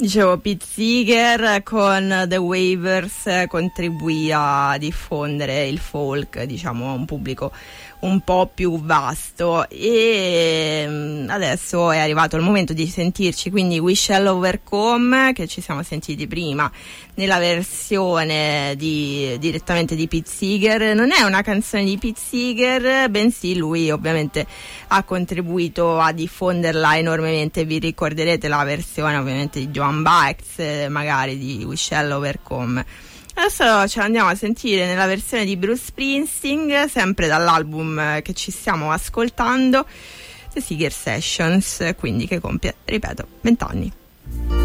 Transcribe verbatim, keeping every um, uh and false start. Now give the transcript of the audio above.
Dicevo, Pete Seeger con The Waivers contribuì a diffondere il folk, diciamo, a un pubblico un po' più vasto, e adesso è arrivato il momento di sentirci quindi We Shall Overcome, che ci siamo sentiti prima nella versione di, direttamente di Pete Seeger. Non è una canzone di Pete Seeger, bensì lui ovviamente ha contribuito a diffonderla enormemente. Vi ricorderete la versione ovviamente di Joan Baez, magari, di We Shall Overcome. Adesso ce l'andiamo a sentire nella versione di Bruce Springsteen, sempre dall'album che ci stiamo ascoltando, The Seeger Sessions, quindi che compie, ripeto, venti anni.